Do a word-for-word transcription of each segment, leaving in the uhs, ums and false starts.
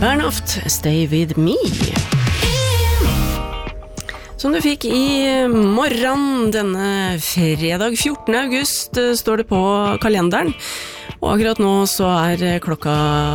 Bernhoft, Stay With Me. Som du fikk i morgen denne fredag fjortende august står det på kalenderen. Og akkurat nå så er klokka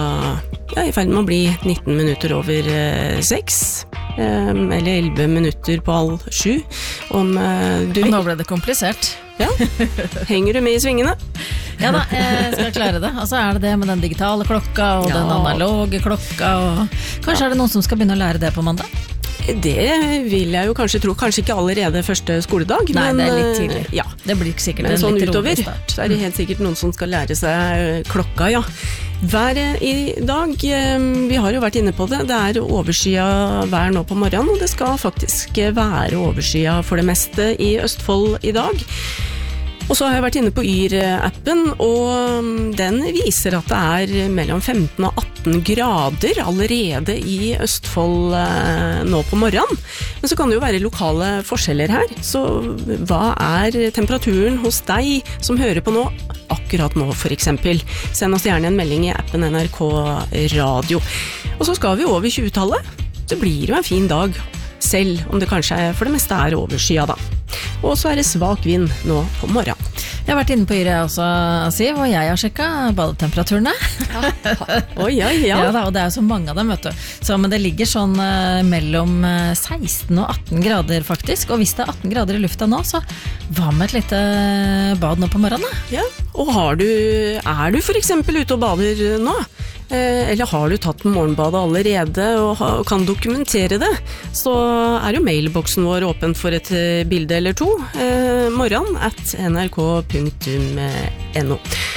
ja, i ferd med å bli nitten minutter over seks. Eller elleve minutter på halv sju. Om du vil. Nå ble det komplisert. Ja, henger du med i svingene? Ja da, jeg skal klare det. Og så er det det med den digitale klokka og ja. Den analoge klokka. Og kanskje ja. Er det noen som skal begynne å lære det på mandag? Det vil jeg jo kanskje tro. Kanskje ikke allerede første skoledag. Nei, men, det er litt tidlig. Ja. Det blir sikkert men en sånn litt utover, rolig start. Så er det helt sikkert noen som skal lære seg klokka, ja. Været i dag, vi har jo vært inne på det, det er overskya vær nå på morgenen, og det skal faktisk være overskya for det meste i Østfold i dag. Og så har jeg vært inne på Yr-appen, og den viser at det er mellom femten og atten grader allerede i Østfold nå på morgenen. Men så kan det jo være lokale forskjeller her. Så hva er temperaturen hos deg som hører på nå, akkurat nå for eksempel? Send oss gjerne en melding i appen N R K Radio. Og så skal vi over tjuetallet. Så blir det jo en fin dag, selv om det kanskje er, for det meste er overskya da. Og så er det svak vind nå på morgenen. Jeg har vært inne på Yr også, Siv, og jeg har sjekket badetemperaturene. Ja. Oi, ja, ja. Ja da, og det er jo så mange av dem, vet du. Så, men det ligger sånn uh, mellom uh, seksten og atten grader faktisk, og hvis det er atten grader i lufta nå, så hva med et lite bad nå på morgenen da? Ja, og har du, er du for eksempel ute og bader nå? Eller har du tatt morgenbadet allerede og kan dokumentere det, så er jo mailboksen vår åpen for et bilde eller to, eh, morgen at n r k punktum n o.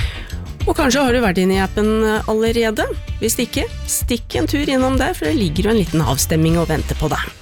Og kanskje har du vært inne i appen allerede. Hvis ikke, stikk en tur innom der, for det ligger jo en liten avstemming og venter på deg.